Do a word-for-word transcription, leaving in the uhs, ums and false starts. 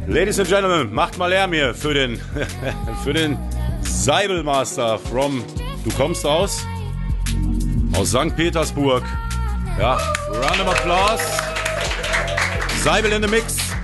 Ladies and Gentlemen, macht mal Lärm hier für den, für den Seibelmaster from, du kommst aus? Aus Sankt Petersburg. Ja, round of applause. Seibel in the mix.